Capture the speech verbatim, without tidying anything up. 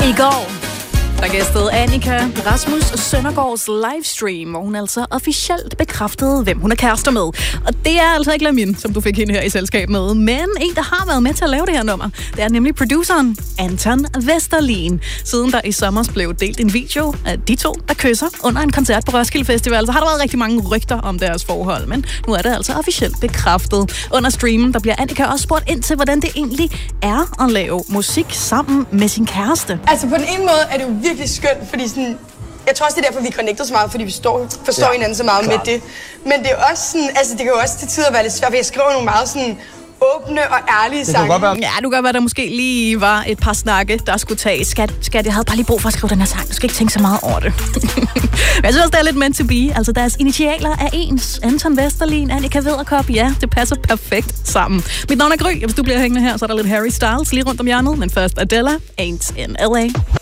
I går, der gæstede Annika Rasmus Søndergaards livestream, hvor hun altså officielt bekræftede, hvem hun er kærester med. Og det er altså ikke Lamin, som du fik hende her i selskab med, men en, der har været med til at lave det her nummer. Det er nemlig produceren Anton Vesterlin. Siden der i sommer blev delt en video af de to, der kysser under en koncert på Roskilde Festival, så har der været rigtig mange rygter om deres forhold, men nu er det altså officielt bekræftet. Under streamen, der bliver Annika også spurgt ind til, hvordan det egentlig er at lave musik sammen med sin kæreste. Altså på den ene måde er det jo virkelig skønt, fordi sådan, jeg tror også, det er derfor, vi connecter så meget, fordi vi står, forstår ja, hinanden så meget klar. Med det. Men det er også sådan, altså det kan jo også til tider være lidt svært, for jeg skriver nogle meget sådan åbne og ærlige sange. Ja, du kan godt være, der måske lige var et par snakke, der skulle tages. Skat, skat, jeg havde bare lige brug for at skrive den her sang. Du skal ikke tænke så meget over det. Men jeg synes også, det er lidt meant to be. Altså, deres initialer er ens. Anton Vesterlin, Annika Vederkop. Ja, det passer perfekt sammen. Mit navn er Gry, og hvis du bliver hængende her, så er der lidt Harry Styles lige rundt om hjørnet. Men først Adele, Ain't in L A.